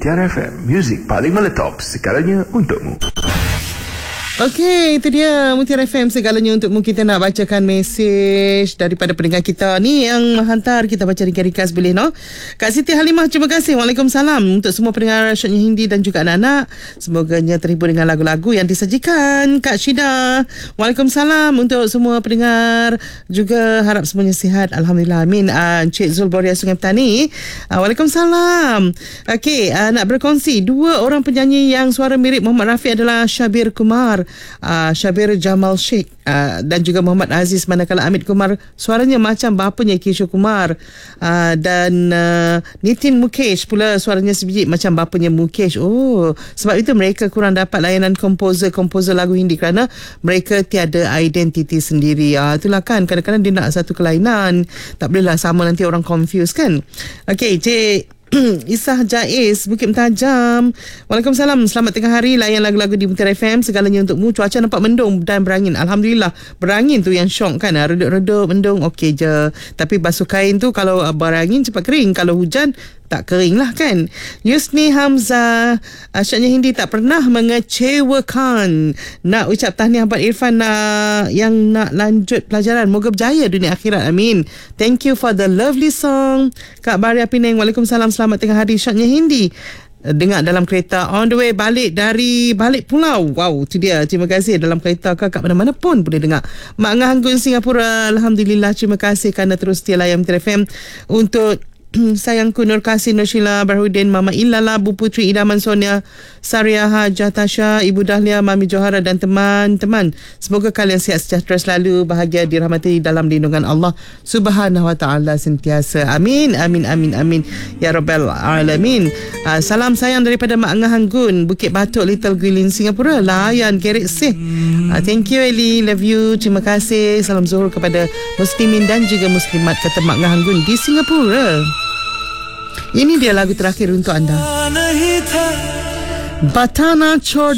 Mutiara FM, muzik paling meletop segalanya untukmu. Okey, itu dia Mutiara FM, segalanya untukmu. Kita nak bacakan mesej daripada pendengar kita ni yang hantar. Kita baca ringkas-ringkas boleh, no? Kak Siti Halimah, terima kasih. Waalaikumsalam untuk semua pendengar Syednya Hindi dan juga anak-anak. Semoganya terhibur dengan lagu-lagu yang disajikan. Kak Syida, waalaikumsalam untuk semua pendengar. Juga harap semuanya sihat. Alhamdulillah, amin. Encik Zulboria Sungai Petani, waalaikumsalam. Okey, nak berkongsi dua orang penyanyi yang suara mirip Muhammad Rafi adalah Syabir Kumar, Syabir Jamal Sheikh, dan juga Muhammad Aziz, manakala Amit Kumar suaranya macam bapanya Kishore Kumar, dan Nitin Mukesh pula suaranya sebiji macam bapanya Mukesh. Sebab itu mereka kurang dapat layanan komposer lagu Hindi kerana mereka tiada identiti sendiri. Itulah kan, kadang-kadang dia nak satu kelainan, tak bolehlah sama, nanti orang confuse kan. Okey, Cik Isah Jaiz, Bukit Mentajam, waalaikumsalam. Selamat tengah hari, layan lagu-lagu di Mutiara FM, segalanya untukmu. Cuaca nampak mendung dan berangin. Alhamdulillah, berangin tu yang syok kan, redup-redup mendung okey je. Tapi basuh kain tu kalau berangin cepat kering, kalau hujan tak kering lah kan. Yusni Hamzah, Syednya Hindi tak pernah mengecewakan. Nak ucap tahniah buat Irfan yang nak lanjut pelajaran. Moga berjaya dunia akhirat, amin. Thank you for the lovely song. Kak Baria Penang, waalaikumsalam. Selamat tengah hari Syednya Hindi. Dengar dalam kereta on the way balik dari balik pulau. Wow, tu dia. Terima kasih, dalam kereta kakak mana-mana pun boleh dengar. Mak Ngah Anggun Singapura, alhamdulillah, terima kasih kerana terus setia layan Mutiara FM. Untuk sayangku Nur Kasih, Nur Sheila, Barhudin, Mama Ilala, Bu Putri, Idaman Sonia, Saria Hajah Tasha, Ibu Dahlia, Mami Johara dan teman-teman. Semoga kalian sihat sejahtera selalu, bahagia, dirahmati dalam lindungan Allah Subhanahu Wa Taala sentiasa. Amin, amin, amin, amin. Ya Rabbal Alamin. Salam sayang daripada Mak Ngah Anggun, Bukit Batok, Little Guilin, Singapura. Layan Gerrit Sih. Thank you Eli, love you. Terima kasih. Salam zuhur kepada muslimin dan juga muslimat, kata Mak Ngah Anggun di Singapura. Ini dia lagu terakhir untuk anda, Batana Chord.